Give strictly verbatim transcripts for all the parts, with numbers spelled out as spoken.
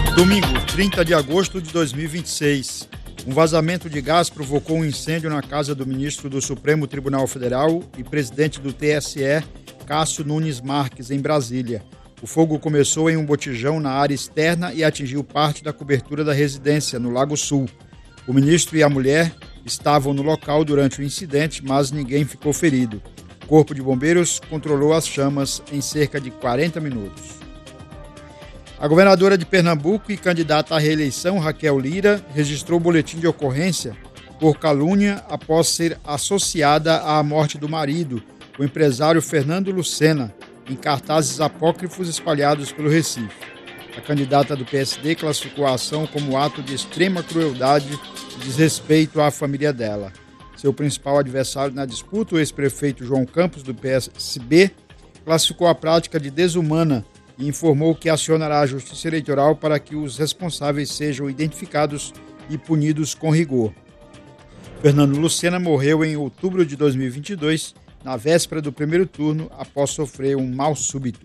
Domingo, trinta de agosto de dois mil e vinte e seis. Um vazamento de gás provocou um incêndio na casa do ministro do Supremo Tribunal Federal e presidente do T S E, Cássio Nunes Marques, em Brasília. O fogo começou em um botijão na área externa e atingiu parte da cobertura da residência, no Lago Sul. O ministro e a mulher estavam no local durante o incidente, mas ninguém ficou ferido. O Corpo de Bombeiros controlou as chamas em cerca de quarenta minutos. A governadora de Pernambuco e candidata à reeleição, Raquel Lira, registrou boletim de ocorrência por calúnia após ser associada à morte do marido, o empresário Fernando Lucena, em cartazes apócrifos espalhados pelo Recife. A candidata do P S D classificou a ação como ato de extrema crueldade e desrespeito à família dela. Seu principal adversário na disputa, o ex-prefeito João Campos, do P S B, classificou a prática de desumana e informou que acionará a Justiça Eleitoral para que os responsáveis sejam identificados e punidos com rigor. Fernando Lucena morreu em outubro de dois mil e vinte e dois, na véspera do primeiro turno, após sofrer um mal súbito.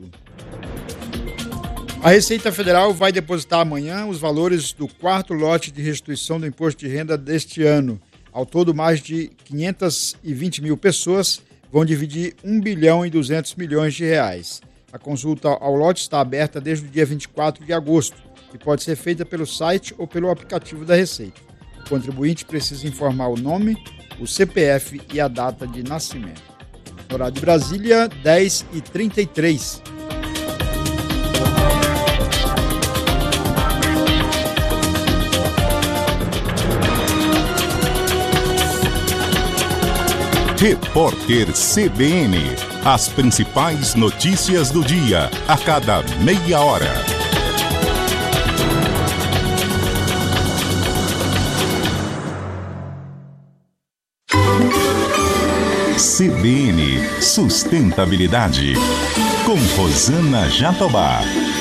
A Receita Federal vai depositar amanhã os valores do quarto lote de restituição do imposto de renda deste ano. Ao todo, mais de quinhentas e vinte mil pessoas vão dividir um bilhão e duzentos milhões de reais. A consulta ao lote está aberta desde o dia vinte e quatro de agosto e pode ser feita pelo site ou pelo aplicativo da Receita. O contribuinte precisa informar o nome, o C P F e a data de nascimento. Horário de Brasília, dez e trinta e três. Repórter C B N. As principais notícias do dia, a cada meia hora. C B N Sustentabilidade, com Rosana Jatobá.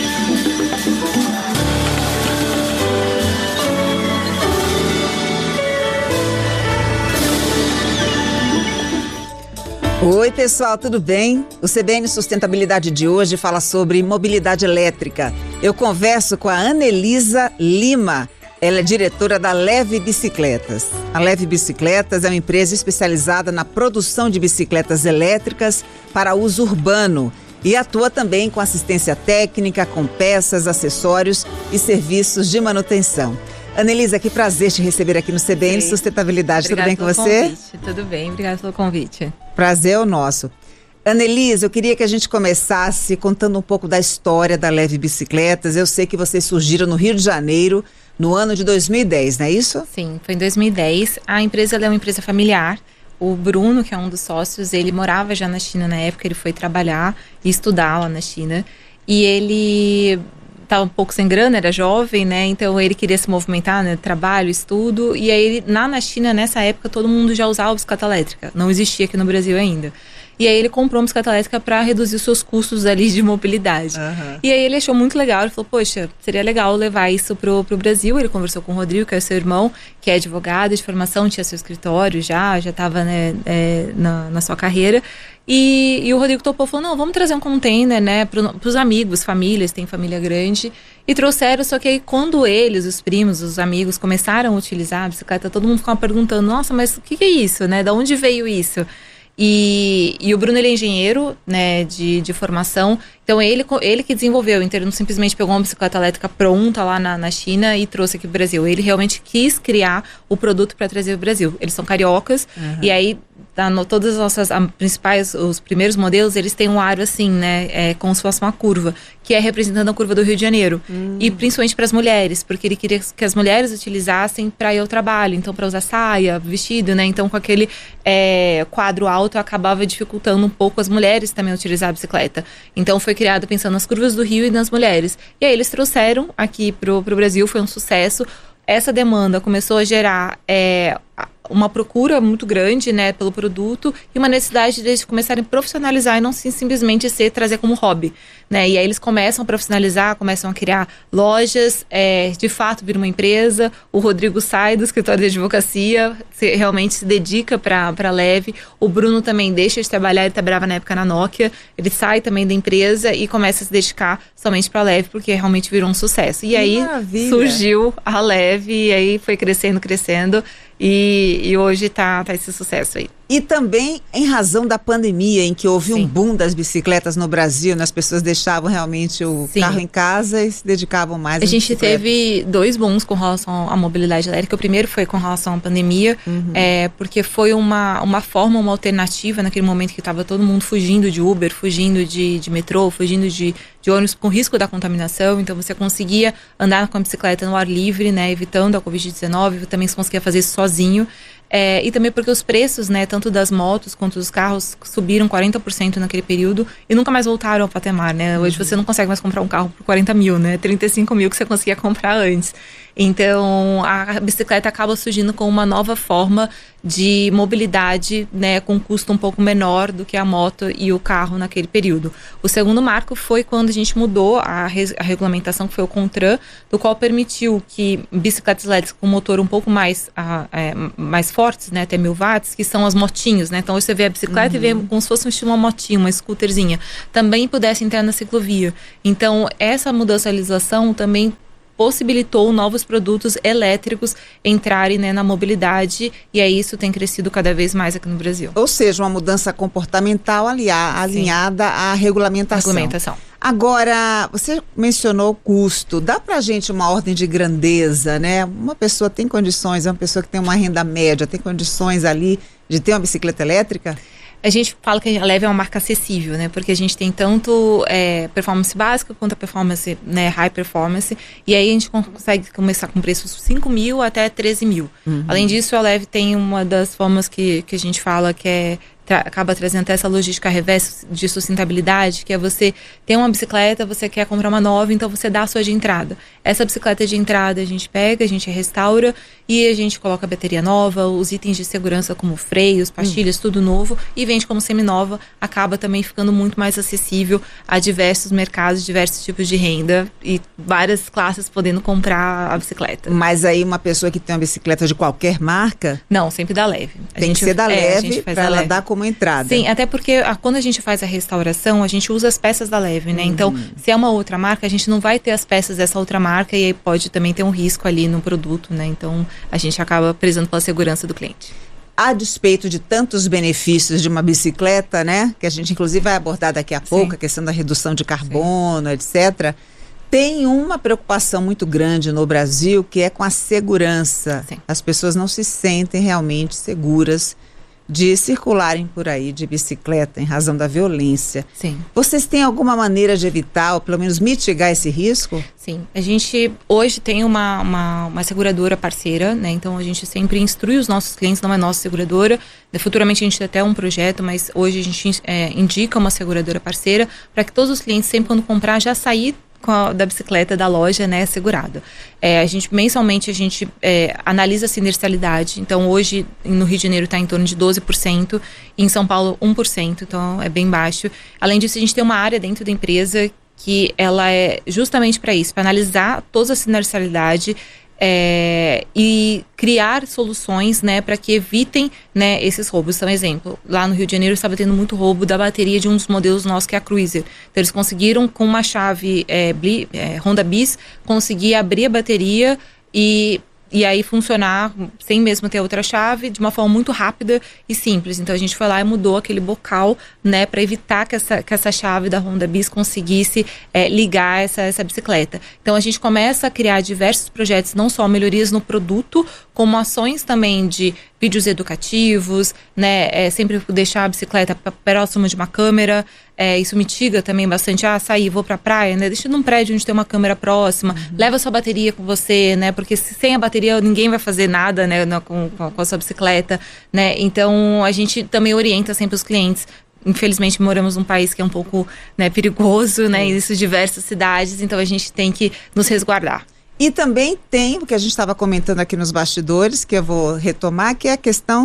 Oi, pessoal, tudo bem? O C B N Sustentabilidade de hoje fala sobre mobilidade elétrica. Eu converso com a Anelisa Lima. Ela é diretora da Leve Bicicletas. A Leve Bicicletas é uma empresa especializada na produção de bicicletas elétricas para uso urbano e atua também com assistência técnica, com peças, acessórios e serviços de manutenção. Anelisa, que prazer te receber aqui no C B N Sim. Sustentabilidade. Obrigada, tudo bem com você? Convite. Tudo bem, obrigada pelo convite. Prazer é o nosso. Anelisa, eu queria que a gente começasse contando um pouco da história da Leve Bicicletas. Eu sei que vocês surgiram no Rio de Janeiro no ano de dois mil e dez, não é isso? Sim, foi em dois mil e dez. A empresa é uma empresa familiar. O Bruno, que é um dos sócios, ele morava já na China na época, ele foi trabalhar e estudar lá na China. E ele estava um pouco sem grana, era jovem, né? Então ele queria se movimentar, né? Trabalho, estudo. E aí, lá na China, nessa época, todo mundo já usava bicicleta elétrica. Não existia aqui no Brasil ainda. E aí ele comprou uma bicicleta elétrica para reduzir os seus custos ali de mobilidade. Uhum. E aí ele achou muito legal, ele falou, poxa, seria legal levar isso pro, pro Brasil. Ele conversou com o Rodrigo, que é seu irmão, que é advogado de formação, tinha seu escritório já, já estava, né, é, na, na sua carreira. E, e o Rodrigo topou, falou, não, vamos trazer um container, né, pro, pros amigos, famílias, tem família grande. E trouxeram, só que aí quando eles, os primos, os amigos, começaram a utilizar a bicicleta, todo mundo ficava perguntando, nossa, mas o que, que é isso, né, da onde veio isso? E, e o Bruno, ele é engenheiro, né, de, de formação, então ele, ele que desenvolveu, então ele não simplesmente pegou uma bicicleta elétrica pronta lá na, na China e trouxe aqui pro Brasil, ele realmente quis criar o produto para trazer pro Brasil. Eles são cariocas, uhum. E aí tá, no, todas as nossas a, principais, os primeiros modelos, eles têm um aro assim, né, é, como se fosse uma curva, que é representando a curva do Rio de Janeiro, uhum. E principalmente para as mulheres, porque ele queria que as mulheres utilizassem para ir ao trabalho, então para usar saia, vestido, né, então com aquele é, quadro alto acabava dificultando um pouco as mulheres também utilizar a bicicleta, então foi criada pensando nas curvas do Rio e nas mulheres, e aí eles trouxeram aqui pro, pro Brasil, foi um sucesso. Essa demanda começou a gerar é, uma procura muito grande, né, pelo produto e uma necessidade de eles começarem a profissionalizar e não sim, simplesmente ser, trazer como hobby, né? E aí eles começam a profissionalizar, começam a criar lojas, é, de fato vira uma empresa. O Rodrigo sai do escritório de advocacia, se, realmente se dedica para a Leve. O Bruno também deixa de trabalhar, ele trabalhava na época na Nokia, ele sai também da empresa e começa a se dedicar somente para a Leve, porque realmente virou um sucesso. E aí Maravilha. Surgiu a Leve, e aí foi crescendo, crescendo, e, e hoje tá, tá esse sucesso aí. E também em razão da pandemia, em que houve Sim. um boom das bicicletas no Brasil, né? As pessoas deixavam realmente o Sim. carro em casa e se dedicavam mais às A gente bicicletas. teve dois booms com relação à mobilidade elétrica. O primeiro foi com relação à pandemia, uhum. é, porque foi uma, uma forma, uma alternativa naquele momento que estava todo mundo fugindo de Uber, fugindo de, de metrô, fugindo de, de ônibus com risco da contaminação. Então você conseguia andar com a bicicleta no ar livre, né? Evitando a covid dezenove, também você conseguia fazer isso sozinho. É, e também porque os preços, né, tanto das motos quanto dos carros, subiram quarenta por cento naquele período e nunca mais voltaram ao patamar, né? Hoje uhum. você não consegue mais comprar um carro por quarenta mil, né? trinta e cinco mil que você conseguia comprar antes. Então, a bicicleta acaba surgindo com uma nova forma de mobilidade, né, com custo um pouco menor do que a moto e o carro naquele período. O segundo marco foi quando a gente mudou a, res, a regulamentação, que foi o CONTRAN, do qual permitiu que bicicletas elétricas com motor um pouco mais, a, é, mais fortes, né, até mil watts, que são as motinhos, né? Então, você vê a bicicleta uhum. e vê como se fosse um estilo uma motinha, uma scooterzinha, também pudesse entrar na ciclovia. Então, essa mudança de legislação também possibilitou novos produtos elétricos entrarem, né, na mobilidade, e aí isso tem crescido cada vez mais aqui no Brasil. Ou seja, uma mudança comportamental aliar, alinhada à regulamentação. regulamentação. Agora, você mencionou o custo. Dá pra gente uma ordem de grandeza, né? Uma pessoa tem condições, é uma pessoa que tem uma renda média, tem condições ali de ter uma bicicleta elétrica? A gente fala que a Leve é uma marca acessível, né? Porque a gente tem tanto é, performance básica quanto a performance, né, high performance. E aí a gente consegue começar com preços cinco mil até treze mil. Uhum. Além disso, a Leve tem uma das formas que, que a gente fala que é... Tra- acaba trazendo até essa logística reversa de sustentabilidade, que é você ter uma bicicleta, você quer comprar uma nova, então você dá a sua de entrada. Essa bicicleta de entrada a gente pega, a gente restaura e a gente coloca a bateria nova, os itens de segurança como freios, pastilhas, hum. tudo novo, e vende como seminova. Acaba também ficando muito mais acessível a diversos mercados, diversos tipos de renda e várias classes podendo comprar a bicicleta. Mas aí uma pessoa que tem uma bicicleta de qualquer marca? Não, sempre da Leve. A tem gente, que ser da é, Leve para ela dar como entrada. Sim, até porque a, quando a gente faz a restauração, a gente usa as peças da Leve, né? Uhum. Então, se é uma outra marca, a gente não vai ter as peças dessa outra marca e aí pode também ter um risco ali no produto, né? Então, a gente acaba prezando pela segurança do cliente. A despeito de tantos benefícios de uma bicicleta, né? Que a gente inclusive vai abordar daqui a pouco, Sim. a questão da redução de carbono, Sim. etcétera. Tem uma preocupação muito grande no Brasil, que é com a segurança. Sim. As pessoas não se sentem realmente seguras de circularem por aí de bicicleta em razão da violência. Sim. Vocês têm alguma maneira de evitar ou pelo menos mitigar esse risco? Sim, a gente hoje tem uma, uma, uma seguradora parceira, né? Então a gente sempre instrui os nossos clientes, não é nossa seguradora. Futuramente a gente tem até um projeto, mas hoje a gente é, indica uma seguradora parceira para que todos os clientes, sempre quando comprar, já sair com a, da bicicleta da loja, né, segurado. É, a gente, mensalmente, a gente é, analisa a sinistralidade. Então, hoje, no Rio de Janeiro, está em torno de doze por cento. E em São Paulo, um por cento. Então, é bem baixo. Além disso, a gente tem uma área dentro da empresa que ela é justamente para isso, para analisar toda a sinistralidade, É, e criar soluções, né, para que evitem, né, esses roubos. Então, exemplo, lá no Rio de Janeiro estava tendo muito roubo da bateria de um dos modelos nossos, que é a Cruiser. Então, eles conseguiram, com uma chave é, Bli, é, Honda Bis, conseguir abrir a bateria e... E aí funcionar sem mesmo ter outra chave, de uma forma muito rápida e simples. Então a gente foi lá e mudou aquele bocal, né, para evitar que essa, que essa chave da Honda Bis conseguisse é, ligar essa, essa bicicleta. Então a gente começa a criar diversos projetos, não só melhorias no produto, como ações também de vídeos educativos, né, é, sempre deixar a bicicleta próxima de uma câmera. É, isso mitiga também bastante. Ah, sair, vou pra praia, né? Deixa num prédio onde tem uma câmera próxima. Uhum. Leva a sua bateria com você, né? Porque se, sem a bateria ninguém vai fazer nada, né? Na, com, com a sua bicicleta, né? Então a gente também orienta sempre os clientes. Infelizmente moramos num país que é um pouco, né, perigoso, né? Em diversas cidades, então a gente tem que nos resguardar. E também tem o que a gente estava comentando aqui nos bastidores, que eu vou retomar, que é a questão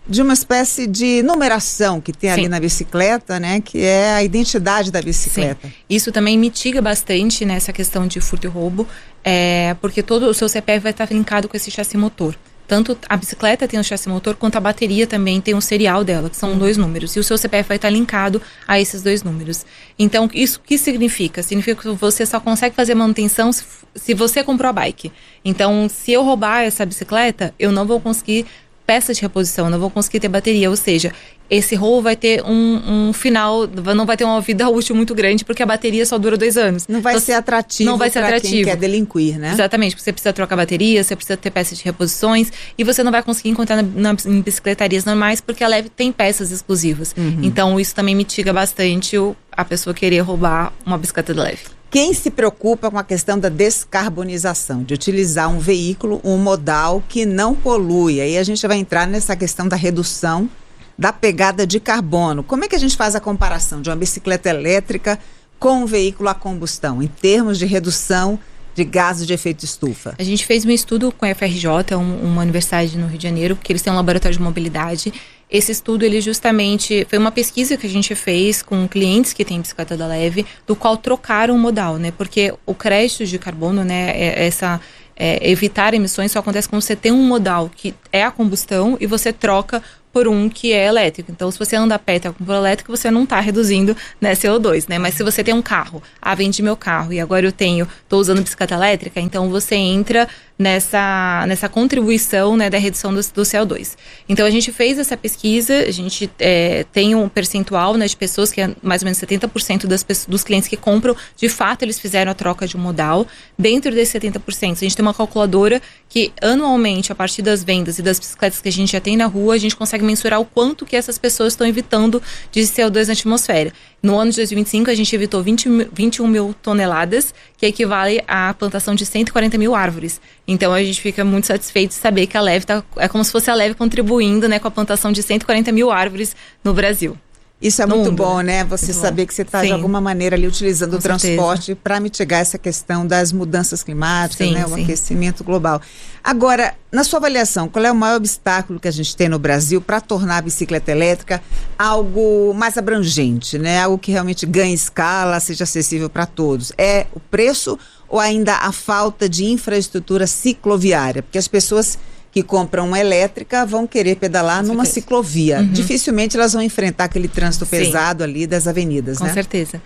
de uma espécie de numeração que tem Sim. ali na bicicleta, né? Que é a identidade da bicicleta. Sim. Isso também mitiga bastante nessa questão de furto e roubo, é, porque todo o seu C P F vai estar linkado com esse chassi motor. Tanto a bicicleta tem um chassi motor, quanto a bateria também tem um serial dela, que são uhum. dois números. E o seu C P F vai estar linkado a esses dois números. Então, isso que significa? Significa que você só consegue fazer manutenção se, se você comprou a bike. Então, se eu roubar essa bicicleta, eu não vou conseguir peças de reposição, não vou conseguir ter bateria. Ou seja, esse roubo vai ter um, um final, não vai ter uma vida útil muito grande, porque a bateria só dura dois anos. Não vai então, ser atrativo não vai ser para atrativo. quem quer delinquir, né? Exatamente, porque você precisa trocar bateria, você precisa ter peças de reposições, e você não vai conseguir encontrar na, na, em bicicletarias normais, porque a Leve tem peças exclusivas. Uhum. Então, isso também mitiga bastante o, a pessoa querer roubar uma bicicleta da Leve. Quem se preocupa com a questão da descarbonização, de utilizar um veículo, um modal que não polui, aí a gente vai entrar nessa questão da redução da pegada de carbono. Como é que a gente faz a comparação de uma bicicleta elétrica com um veículo a combustão, em termos de redução de gases de efeito estufa? A gente fez um estudo com a F R J, um, uma universidade no Rio de Janeiro, que eles têm um laboratório de mobilidade. Esse estudo, ele justamente, foi uma pesquisa que a gente fez com clientes que têm bicicleta da Leve, do qual trocaram o modal, né? Porque o crédito de carbono, né, é essa... É, evitar emissões só acontece quando você tem um modal que é a combustão e você troca por um que é elétrico. Então, se você anda a pé e tá com por elétrico, você não está reduzindo, né, C O dois, né? Mas se você tem um carro, ah, vendi meu carro e agora eu tenho, tô usando bicicleta elétrica, então você entra nessa, nessa contribuição, né, da redução do, do C O dois. Então, a gente fez essa pesquisa, a gente é, tem um percentual, né, de pessoas, que é mais ou menos setenta por cento das, dos clientes que compram, de fato, eles fizeram a troca de um modal. Dentro desses setenta por cento, a gente tem uma calculadora que, anualmente, a partir das vendas e das bicicletas que a gente já tem na rua, a gente consegue mensurar o quanto que essas pessoas estão evitando de C O dois na atmosfera. No ano de dois mil e vinte e cinco, a gente evitou vinte, vinte e um mil toneladas, que equivale à plantação de cento e quarenta mil árvores. Então, a gente fica muito satisfeito de saber que a Leve tá, é como se fosse a Leve contribuindo, né, com a plantação de cento e quarenta mil árvores no Brasil. Isso é muito bom, né? Você saber que você está, de alguma maneira, ali utilizando o transporte para mitigar essa questão das mudanças climáticas, né? O aquecimento global. Agora, na sua avaliação, qual é o maior obstáculo que a gente tem no Brasil para tornar a bicicleta elétrica algo mais abrangente, né? Algo que realmente ganhe escala, seja acessível para todos? É o preço ou ainda a falta de infraestrutura cicloviária? Porque as pessoas que compram uma elétrica vão querer pedalar Com numa certeza. ciclovia. Uhum. Dificilmente elas vão enfrentar aquele trânsito Sim. pesado ali das avenidas, Com né? Com certeza.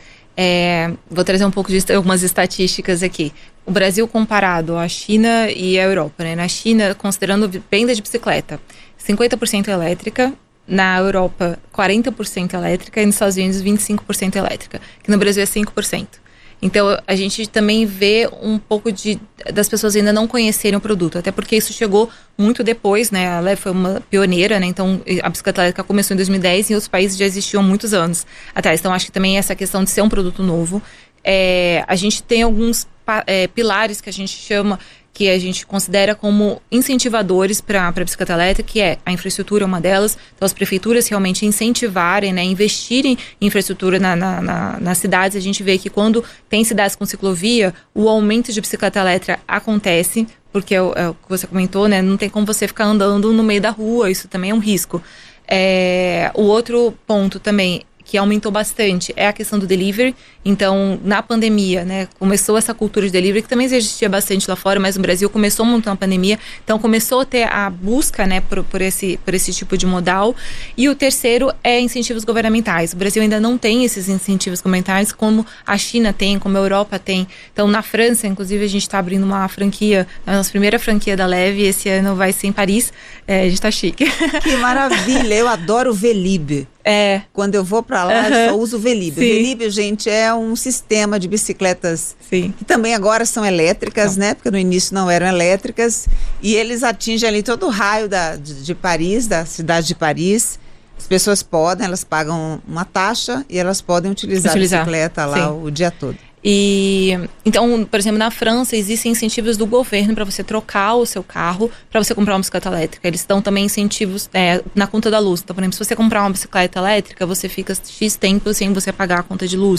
É, vou trazer um pouco de algumas estatísticas aqui. O Brasil comparado à China e à Europa, né? Na China, considerando venda de bicicleta, cinquenta por cento elétrica, na Europa quarenta por cento elétrica e nos Estados Unidos vinte e cinco por cento elétrica, que no Brasil é cinco por cento. Então, a gente também vê um pouco de, das pessoas ainda não conhecerem o produto, até porque isso chegou muito depois, né? A Leve foi uma pioneira, né? Então, a bicicleta elétrica começou em dois mil e dez e em outros países já existiam há muitos anos atrás. Então, acho que também essa questão de ser um produto novo. É, a gente tem alguns é, pilares que a gente chama, que a gente considera como incentivadores para a bicicleta elétrica, que é a infraestrutura, uma delas. Então, as prefeituras realmente incentivarem, né, investirem em infraestrutura na, na, na, nas cidades. A gente vê que quando tem cidades com ciclovia, o aumento de bicicleta elétrica acontece, porque é o, é o que você comentou, né, não tem como você ficar andando no meio da rua, isso também é um risco. É, o outro ponto também que aumentou bastante é a questão do delivery. Então, na pandemia, né, começou essa cultura de delivery, que também já existia bastante lá fora, mas no Brasil começou muito na pandemia. Então, começou a ter a busca, né, por, por, esse, por esse tipo de modal. E o terceiro é incentivos governamentais. O Brasil ainda não tem esses incentivos governamentais como a China tem, como a Europa tem. Então, na França, inclusive, a gente está abrindo uma franquia, a nossa primeira franquia da Leve, esse ano vai ser em Paris. É, a gente está chique. Que maravilha! Eu adoro o Velib. É. Quando eu vou para lá, uhum. eu só uso o Velib. Sim. O Velib, gente, é um sistema de bicicletas Sim. que também agora são elétricas, não. né? Porque no início não eram elétricas. E eles atingem ali todo o raio da, de, de Paris, da cidade de Paris. As pessoas podem, elas pagam uma taxa e elas podem utilizar, utilizar. a bicicleta lá Sim. o dia todo. E então, por exemplo, na França existem incentivos do governo para você trocar o seu carro para você comprar uma bicicleta elétrica. Eles dão também incentivos é, na conta da luz. Então, por exemplo, se você comprar uma bicicleta elétrica, você fica X tempo sem você pagar a conta de luz.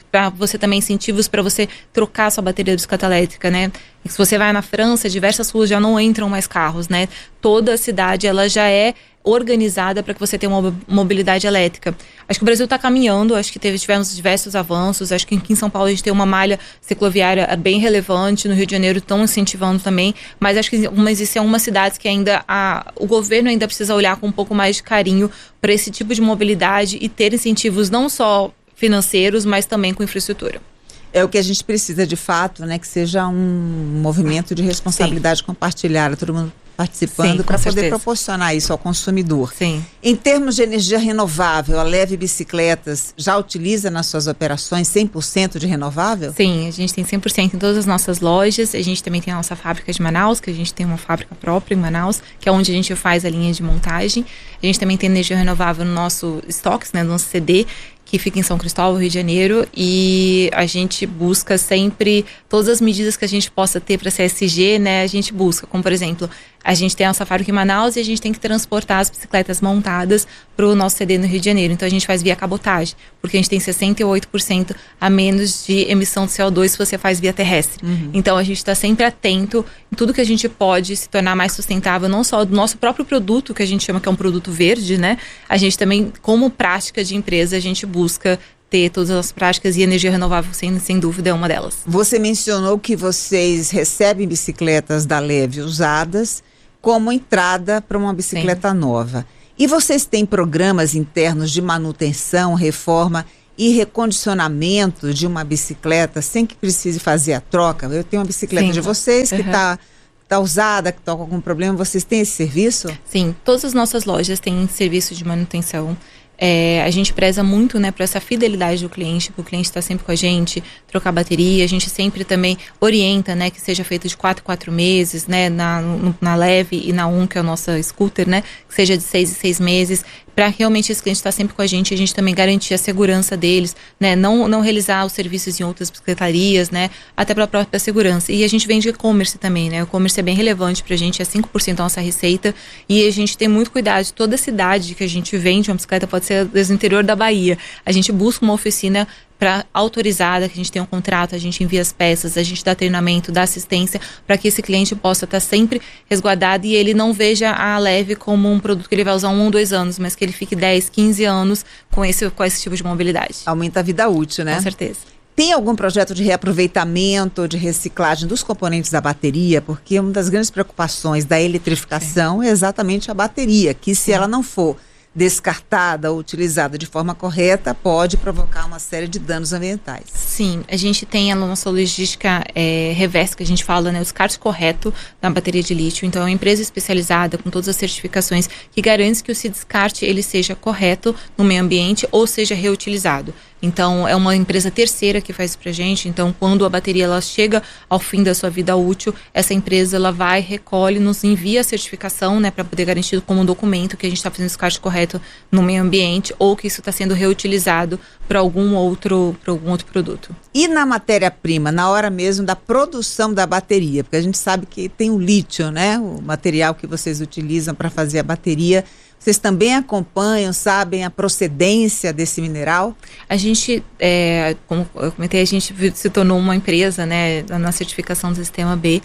para você também incentivos para você trocar a sua bateria de bicicleta elétrica, né? E se você vai na França, diversas ruas já não entram mais carros, né? Toda a cidade, ela já é organizada para que você tenha uma mobilidade elétrica. Acho que o Brasil está caminhando, acho que teve, tivemos diversos avanços, acho que aqui em São Paulo a gente tem uma malha cicloviária bem relevante, no Rio de Janeiro estão incentivando também, mas acho que mas existem algumas cidades que ainda a, o governo ainda precisa olhar com um pouco mais de carinho para esse tipo de mobilidade e ter incentivos não só financeiros, mas também com infraestrutura. É o que a gente precisa de fato, né? Que seja um movimento de responsabilidade Sim. compartilhada, todo mundo participando para poder proporcionar isso ao consumidor. Sim. Em termos de energia renovável, a Leve Bicicletas já utiliza nas suas operações cem por cento de renovável? Sim, a gente tem cem por cento em todas as nossas lojas. A gente também tem a nossa fábrica de Manaus, que a gente tem uma fábrica própria em Manaus, que é onde a gente faz a linha de montagem. A gente também tem energia renovável no nosso estoques, né, no nosso C D, que fica em São Cristóvão, Rio de Janeiro, e a gente busca sempre todas as medidas que a gente possa ter para C S G, né, a gente busca, como por exemplo, a gente tem a nossa fábrica em Manaus e a gente tem que transportar as bicicletas montadas para o nosso C D no Rio de Janeiro, então a gente faz via cabotagem, porque a gente tem sessenta e oito por cento a menos de emissão de C O dois se você faz via terrestre. Uhum. Então a gente está sempre atento em tudo que a gente pode se tornar mais sustentável, não só do nosso próprio produto, que a gente chama que é um produto verde, né, a gente também, como prática de empresa, a gente busca busca ter todas as práticas e energia renovável, sem, sem dúvida, é uma delas. Você mencionou que vocês recebem bicicletas da Leve usadas como entrada para uma bicicleta Sim. nova. E vocês têm programas internos de manutenção, reforma e recondicionamento de uma bicicleta sem que precise fazer a troca? Eu tenho uma bicicleta Sim. de vocês que está... Uhum. Está usada, que está com algum problema, vocês têm esse serviço? Sim, todas as nossas lojas têm serviço de manutenção. É, a gente preza muito, né, por essa fidelidade do cliente, que o cliente está sempre com a gente, trocar bateria, a gente sempre também orienta, né, que seja feito de quatro em quatro meses, né, na, no, na Leve e na um, que é a nossa scooter, né, que seja de seis em seis meses, para realmente esse cliente estar sempre com a gente, a gente também garantir a segurança deles, né, não, não realizar os serviços em outras bicicletarias, né, até para a própria segurança. E a gente vende e-commerce também, né, o e-commerce é bem relevante para a gente, é cinco por cento da nossa receita, e a gente tem muito cuidado de toda a cidade que a gente vende uma bicicleta, pode ser desde o interior da Bahia, a gente busca uma oficina para autorizada, que a gente tem um contrato, a gente envia as peças, a gente dá treinamento, dá assistência para que esse cliente possa estar sempre resguardado e ele não veja a Leve como um produto que ele vai usar um ou dois anos, mas que ele fique dez, quinze anos com esse, com esse tipo de mobilidade. Aumenta a vida útil, né? Com certeza. Tem algum projeto de reaproveitamento, de reciclagem dos componentes da bateria? Porque uma das grandes preocupações da eletrificação Sim. é exatamente a bateria, que se Sim. ela não for descartada ou utilizada de forma correta, pode provocar uma série de danos ambientais. Sim, a gente tem a nossa logística é, reversa, que a gente fala, né, o descarte correto da bateria de lítio. Então, é uma empresa especializada com todas as certificações que garante que esse descarte ele seja correto no meio ambiente ou seja reutilizado. Então, é uma empresa terceira que faz isso pra gente. Então, quando a bateria ela chega ao fim da sua vida útil, essa empresa ela vai, recolhe, nos envia a certificação, né, para poder garantir como um documento que a gente está fazendo descarte correto no meio ambiente ou que isso está sendo reutilizado para algum outro, para algum outro produto. E na matéria-prima, na hora mesmo da produção da bateria, porque a gente sabe que tem o lítio, né, o material que vocês utilizam para fazer a bateria. Vocês também acompanham, sabem a procedência desse mineral? A gente, é, como eu comentei, a gente se tornou uma empresa, né, na certificação do Sistema B,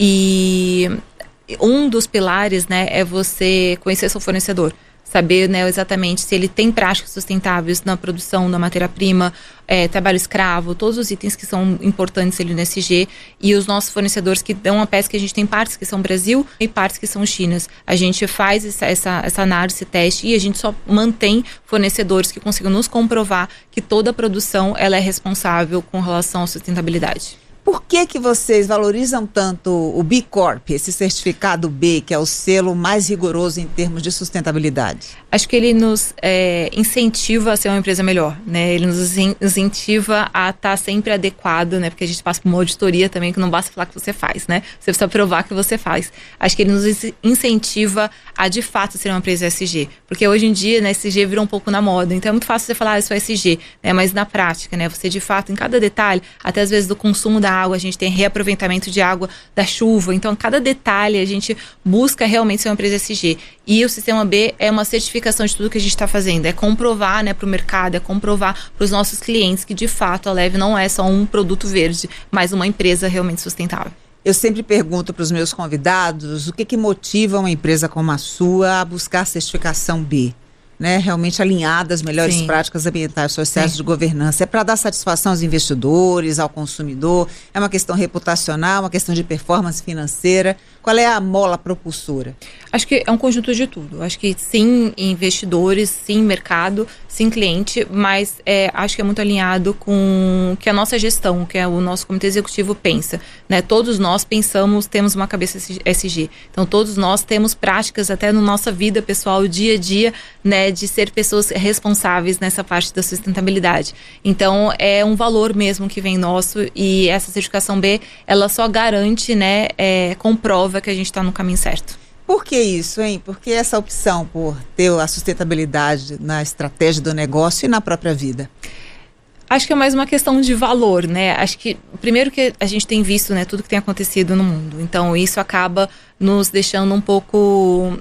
e um dos pilares, né, é você conhecer seu fornecedor. Saber, né, exatamente se ele tem práticas sustentáveis na produção da matéria-prima, é, trabalho escravo, todos os itens que são importantes ali no S G, e os nossos fornecedores que dão a peça, que a gente tem partes que são Brasil e partes que são Chinas. A gente faz essa, essa, essa análise, esse teste, e a gente só mantém fornecedores que consigam nos comprovar que toda a produção ela é responsável com relação à sustentabilidade. Por que que vocês valorizam tanto o B Corp, esse certificado B, que é o selo mais rigoroso em termos de sustentabilidade? Acho que ele nos é, incentiva a ser uma empresa melhor, né? Ele nos incentiva a estar sempre adequado, né? Porque a gente passa por uma auditoria também, que não basta falar que você faz, né? Você precisa provar que você faz. Acho que ele nos incentiva a, de fato, ser uma empresa E S G. Porque hoje em dia, né, S G virou um pouco na moda. Então é muito fácil você falar, ah, eu sou S G, né? Mas na prática, né? Você, de fato, em cada detalhe, até às vezes do consumo da água, a gente tem reaproveitamento de água da chuva. Então, cada detalhe a gente busca realmente ser uma empresa E S G. E o Sistema B é uma certificação de tudo que a gente está fazendo. É comprovar, né, para o mercado, é comprovar para os nossos clientes que, de fato, a Leve não é só um produto verde, mas uma empresa realmente sustentável. Eu sempre pergunto para os meus convidados o que, que motiva uma empresa como a sua a buscar a certificação B, né? Realmente alinhada às melhores Sim. práticas ambientais, sociais Sim. de governança. É para dar satisfação aos investidores, ao consumidor? É uma questão reputacional, uma questão de performance financeira? Qual é a mola propulsora? Acho que é um conjunto de tudo. Acho que sim, investidores, sim, mercado, sim, cliente, mas é, acho que é muito alinhado com o que a nossa gestão, que é o nosso comitê executivo pensa, né? Todos nós pensamos, temos uma cabeça E S G. Então, todos nós temos práticas até na nossa vida pessoal, dia a dia, né, de ser pessoas responsáveis nessa parte da sustentabilidade. Então, é um valor mesmo que vem nosso, e essa certificação B, ela só garante, né, é, comprova que a gente está no caminho certo. Por que isso, hein? Por que essa opção por ter a sustentabilidade na estratégia do negócio e na própria vida? Acho que é mais uma questão de valor, né? Acho que, primeiro que a gente tem visto, né, tudo que tem acontecido no mundo. Então, isso acaba nos deixando um pouco...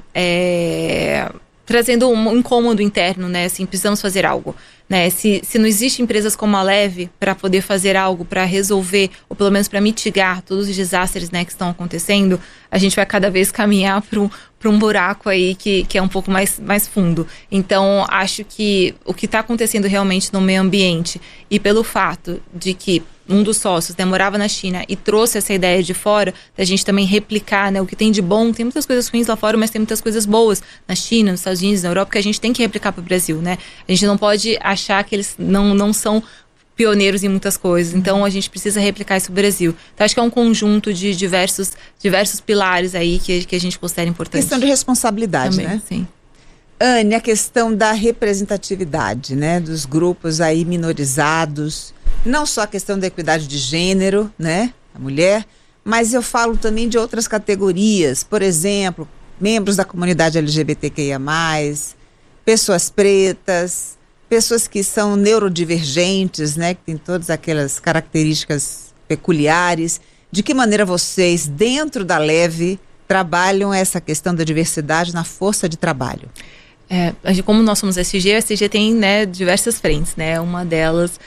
É... trazendo um incômodo interno, né? Assim, precisamos fazer algo, né? Se, se não existe empresas como a Leve para poder fazer algo, para resolver, ou pelo menos para mitigar todos os desastres, né, que estão acontecendo, a gente vai cada vez caminhar para um, para um buraco aí que, que é um pouco mais, mais fundo. Então, acho que o que está acontecendo realmente no meio ambiente, e pelo fato de que um dos sócios, né, morava na China e trouxe essa ideia de fora, da gente também replicar, né, o que tem de bom. Tem muitas coisas ruins lá fora, mas tem muitas coisas boas na China, nos Estados Unidos, na Europa, que a gente tem que replicar para o Brasil, né? A gente não pode achar que eles não, não são pioneiros em muitas coisas. Então, a gente precisa replicar isso no Brasil. Então, acho que é um conjunto de diversos, diversos pilares aí que, que a gente considera importante. Questão de responsabilidade, também, né? Sim. Anne, a questão da representatividade, né, dos grupos aí minorizados, não só a questão da equidade de gênero, né, a mulher, mas eu falo também de outras categorias, por exemplo, membros da comunidade L G B T Q I A mais, pessoas pretas, pessoas que são neurodivergentes, né, que têm todas aquelas características peculiares. De que maneira vocês, dentro da Leve, trabalham essa questão da diversidade na força de trabalho? É, como nós somos S G, a S G tem, né, diversas frentes, né? Uma delas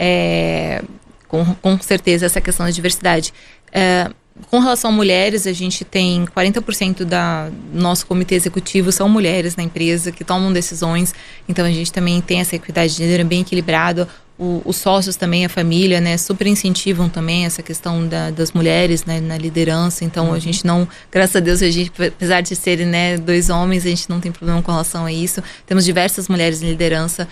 é, com, com certeza, essa questão da diversidade. É, com relação a mulheres, a gente tem quarenta por cento da nosso comitê executivo são mulheres na empresa que tomam decisões. Então, a gente também tem essa equidade de gênero bem equilibrada. O, os sócios também, a família, né, super incentivam também essa questão da, das mulheres, né, na liderança. Então, uhum. a gente não, graças a Deus, a gente, apesar de serem, né, dois homens, a gente não tem problema com relação a isso. Temos diversas mulheres em liderança.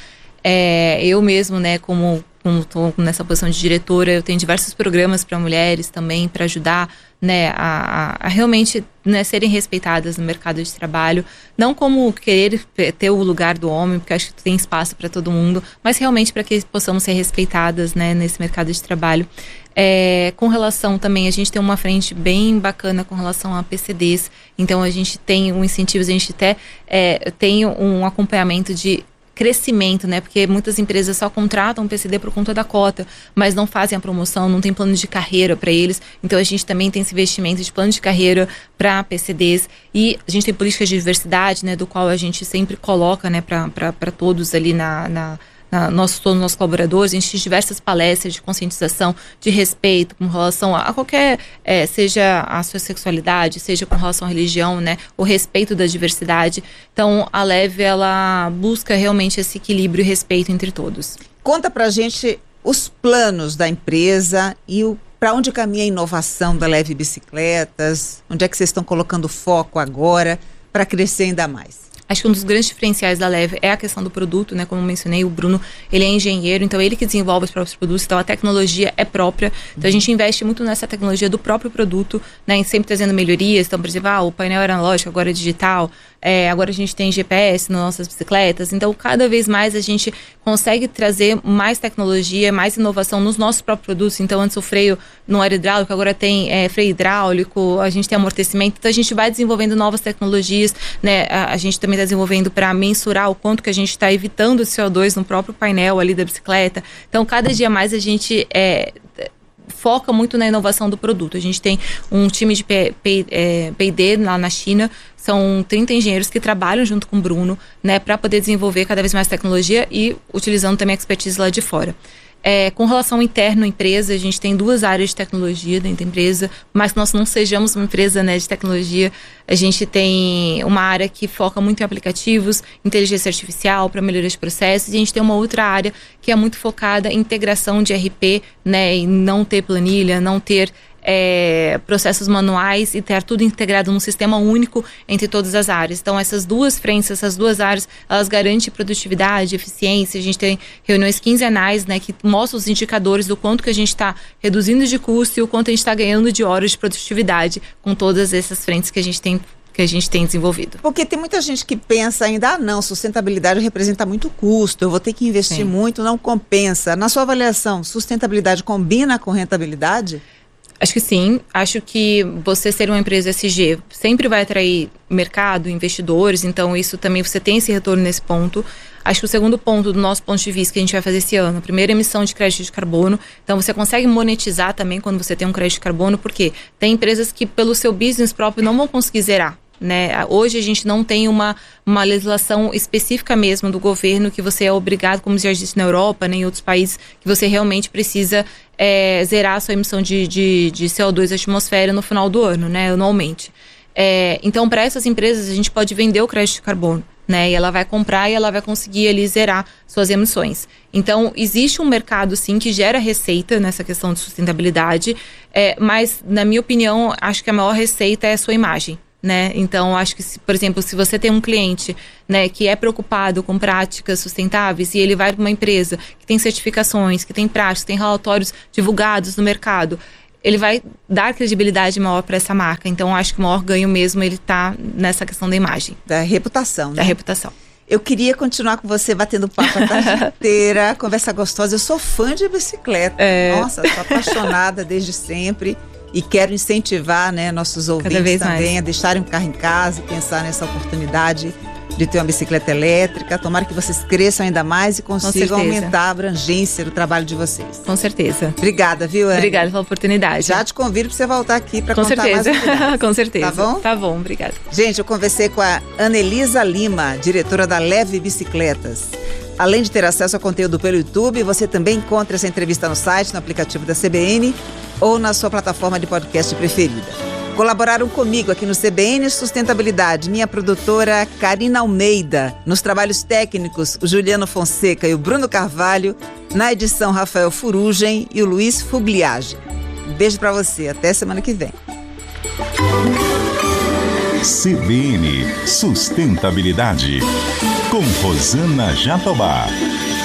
É, eu mesmo, né, como como estou nessa posição de diretora, eu tenho diversos programas para mulheres também, para ajudar, né, a, a, a realmente, né, serem respeitadas no mercado de trabalho, não como querer ter o lugar do homem, porque acho que tem espaço para todo mundo, mas realmente para que possamos ser respeitadas, né, nesse mercado de trabalho. É, com relação também, a gente tem uma frente bem bacana com relação a P C Ds, então a gente tem um incentivo, a gente até é, tem um acompanhamento de crescimento, né? Porque muitas empresas só contratam o P C D por conta da cota, mas não fazem a promoção, não tem plano de carreira para eles. Então a gente também tem esse investimento de plano de carreira para P C Ds, e a gente tem políticas de diversidade, né? Do qual a gente sempre coloca, né? Para todos ali na, na Na, nós, todos os nossos colaboradores, a gente tem diversas palestras de conscientização, de respeito com relação a, a qualquer, é, seja a sua sexualidade, seja com relação à religião, né, o respeito da diversidade. Então, a Leve, ela busca realmente esse equilíbrio e respeito entre todos. Conta pra gente os planos da empresa e o para onde caminha a inovação da Leve Bicicletas, onde é que vocês estão colocando foco agora para crescer ainda mais? Acho que um dos grandes diferenciais da Leve é a questão do produto, né? Como eu mencionei, o Bruno, ele é engenheiro, então ele que desenvolve os próprios produtos, então a tecnologia é própria. Então a gente investe muito nessa tecnologia do próprio produto, né? Sempre trazendo melhorias. Então, por exemplo, ah, o painel era analógico, agora é digital. É, agora a gente tem G P S nas nossas bicicletas. Então, cada vez mais a gente consegue trazer mais tecnologia, mais inovação nos nossos próprios produtos. Então, antes o freio não era hidráulico, agora tem é, freio hidráulico, a gente tem amortecimento. Então, a gente vai desenvolvendo novas tecnologias, né? A, a gente também está desenvolvendo para mensurar o quanto que a gente está evitando o C O dois no próprio painel ali da bicicleta. Então, cada dia mais a gente é, foca muito na inovação do produto. A gente tem um time de P e D lá na China, são trinta engenheiros que trabalham junto com o Bruno, né, para poder desenvolver cada vez mais tecnologia e utilizando também a expertise lá de fora. É, com relação interno à empresa, a gente tem duas áreas de tecnologia dentro da empresa, mas que nós não sejamos uma empresa, né, de tecnologia, a gente tem uma área que foca muito em aplicativos, inteligência artificial para melhoria de processos, e a gente tem uma outra área que é muito focada em integração de R P, né, em não ter planilha, não ter É, processos manuais e ter tudo integrado num sistema único entre todas as áreas. Então, essas duas frentes, essas duas áreas, elas garantem produtividade, eficiência. A gente tem reuniões quinzenais, né, que mostram os indicadores do quanto que a gente está reduzindo de custo e o quanto a gente está ganhando de horas de produtividade com todas essas frentes que a gente tem que a gente tem desenvolvido. Porque tem muita gente que pensa ainda, ah não, sustentabilidade representa muito custo, eu vou ter que investir Sim. muito, não compensa. Na sua avaliação, sustentabilidade combina com rentabilidade? Acho que sim, acho que você ser uma empresa E S G sempre vai atrair mercado, investidores, então isso também, você tem esse retorno nesse ponto. Acho que o segundo ponto do nosso ponto de vista que a gente vai fazer esse ano, a primeira emissão de crédito de carbono, então você consegue monetizar também quando você tem um crédito de carbono, porque tem empresas que pelo seu business próprio não vão conseguir zerar. Né? Hoje a gente não tem uma, uma legislação específica mesmo do governo que você é obrigado, como já disse na Europa, né, em outros países, que você realmente precisa é, zerar a sua emissão de, de, de C O dois da atmosfera no final do ano, né, anualmente. É, então, para essas empresas, a gente pode vender o crédito de carbono, né, e ela vai comprar e ela vai conseguir ali zerar suas emissões. Então, existe um mercado, sim, que gera receita nessa questão de sustentabilidade, é, mas, na minha opinião, acho que a maior receita é a sua imagem. Né? Então, acho que, se, por exemplo, se você tem um cliente, né, que é preocupado com práticas sustentáveis e ele vai para uma empresa que tem certificações, que tem práticas, tem relatórios divulgados no mercado, ele vai dar credibilidade maior para essa marca. Então, acho que o maior ganho mesmo ele está nessa questão da imagem. Da reputação, né? Da reputação. Eu queria continuar com você batendo papo a tarde inteira, conversa gostosa. Eu sou fã de bicicleta. É... Nossa, sou apaixonada desde sempre. E quero incentivar, né, nossos ouvintes também mais. a deixarem o carro em casa e pensar nessa oportunidade de ter uma bicicleta elétrica. Tomara que vocês cresçam ainda mais e consigam Com aumentar a abrangência do trabalho de vocês. Com certeza. Obrigada, viu, Anne? Obrigada pela oportunidade. Já te convido para você voltar aqui para contar certeza. mais novidades. Com certeza. Tá bom? Tá bom, obrigada. Gente, eu conversei com a Anelisa Lima, diretora da Leve Bicicletas. Além de ter acesso ao conteúdo pelo YouTube, você também encontra essa entrevista no site, no aplicativo da C B N ou na sua plataforma de podcast preferida. Colaboraram comigo aqui no C B N Sustentabilidade, minha produtora Karina Almeida, nos trabalhos técnicos o Juliano Fonseca e o Bruno Carvalho, na edição Rafael Furugem e o Luiz Fugliage. Um beijo para você, até semana que vem. C B N Sustentabilidade, com Rosana Jatobá.